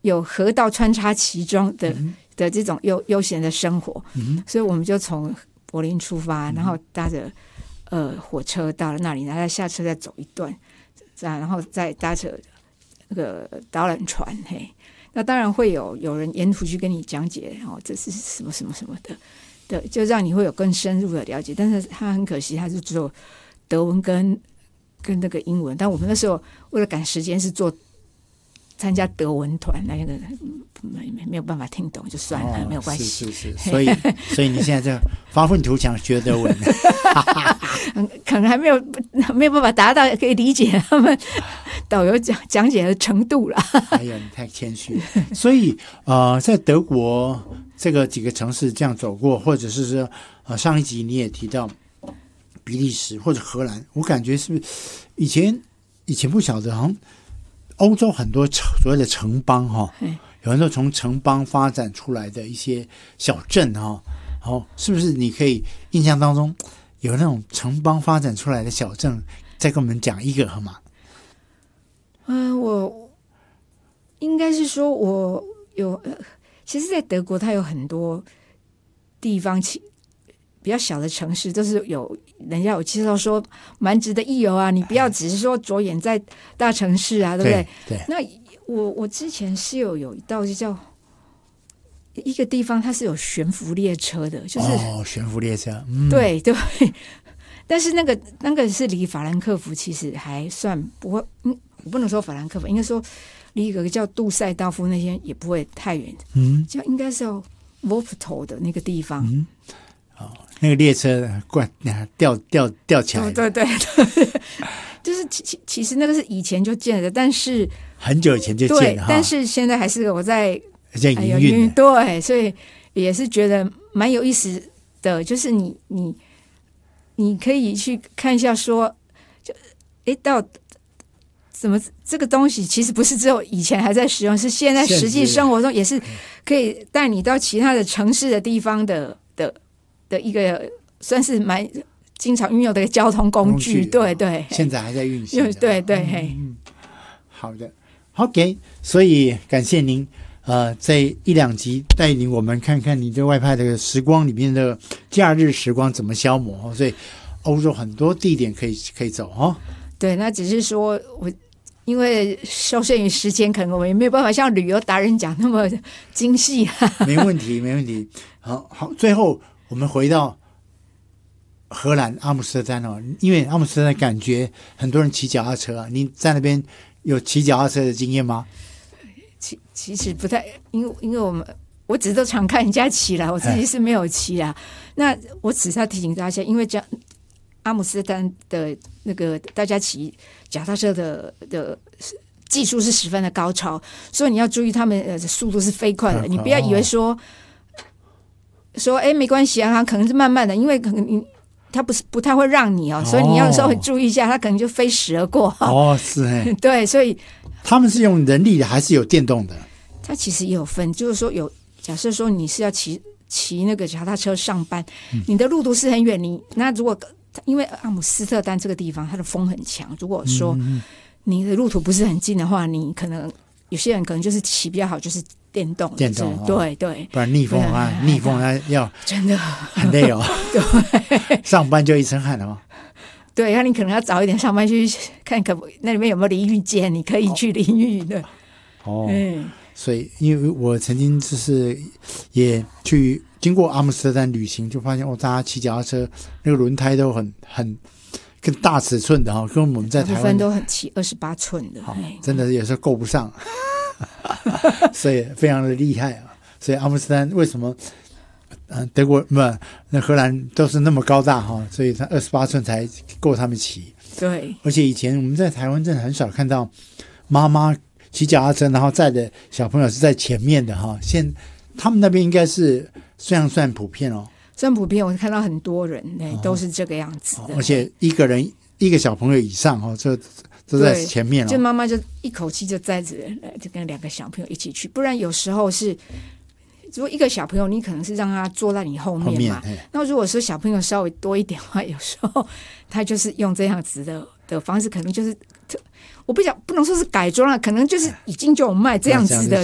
有河道穿插其中的这种悠闲的生活，所以我们就从柏林出发，然后搭着火车到了那里，然后下车再走一段，然后再搭着那个导览船，嘿，那当然会有人沿途去跟你讲解，这是什么什么什么的，对，就让你会有更深入的了解。但是他很可惜，他是只有德文跟那个英文，但我们那时候为了赶时间是参加德文团，那个没有办法听懂就算了，没有关系。 是，所以你现在就发愤图强学德文， 可能还没有办法达到可以理解他们导游讲解的程度啦。 哎呀，你太谦虚。所以在德国这个几个城市这样走过，或者是说上一集你也提到比利时或者荷兰，我感觉是不是以前不晓得，好像欧洲很多所谓的城邦有很多从城邦发展出来的一些小镇是不是你可以印象当中有那种城邦发展出来的小镇，再跟我们讲一个好吗？ 我应该是说我有其实在德国它有很多地方比较小的城市，都是人家有介绍说蛮值得一游啊，你不要只是说着眼在大城市啊，对不对？ 对。 那我之前是有一道就叫一个地方，它是有悬浮列车的，就是悬浮列车， 对，但是那个是离法兰克福其实还算不会，我不能说法兰克福，应该说离一个叫杜塞道夫那些也不会太远，就应该是要 Wuppertal 的那个地方。 那个列车吊起来， 对，就是其实那个是以前就建的，但是很久以前就建了， 但是现在还是我在营运， 对，所以也是觉得蛮有意思的，就是你可以去看一下说，到怎么这个东西其实不是只有以前还在使用，是现在实际生活中也是可以带你到其他的城市的地方的一个算是蛮经常运用的交通工具，对， 现在还在运行， 对， 好的 ，OK， 所以感谢您，这一两集带领我们看看你对外派的时光里面的假日时光怎么消磨，所以欧洲很多地点可以走对，那只是说因为受限于时间，可能我也没有办法像旅游达人讲那么精细。 没问题。好，最后我们回到荷兰阿姆斯特丹因为阿姆斯特丹感觉很多人骑脚踏车你在那边有骑脚踏车的经验吗？ 其实不太，因为我只是都常看人家骑啦，我自己是没有骑啦。那我只是要提醒大家，因为这样阿姆斯特丹的那个大家骑脚踏车的技术是十分的高超，所以你要注意他们的速度是飞快的，你不要以为说没关系啊，他可能是慢慢的，因为可能他不太会让你所以你要稍微注意一下，他可能就飞驰而过是对，所以他们是用人力的还是有电动的？ 他其实也有分，就是说假设说你是要骑那个脚踏车上班，你的路途是很远，那如果因为阿姆斯特丹这个地方它的风很强，如果说你的路途不是很近的话，你可能有些人可能就是骑比较好，就是电动对， 不然逆风要真的很累对，上班就一身汗了对，那你可能要早一点上班去看那里面有没有淋浴间，你可以去淋浴的所以因为我曾经就是也去经过阿姆斯特丹旅行，就发现大家骑脚踏车那个轮胎都很更大尺寸的跟我们在台湾部分都很骑28寸的真的有时候够不上所以非常的厉害所以阿姆斯特丹为什么德国那荷兰都是那么高大所以他28寸才够他们骑。 对， 而且以前我们在台湾真的很少看到妈妈骑脚踏车然后载的小朋友是在前面的现他们那边应该是算普遍算普遍，我看到很多人都是这个样子的， 而且一个小朋友以上都在前面就妈妈就一口气就载着就跟2个小朋友一起去，不然有时候是如果一个小朋友你可能是让他坐在你后面嘛，那如果说小朋友稍微多一点的话，有时候他就是用这样子的方式，可能就是我不能说是改装了，可能就是已经就有卖这样子的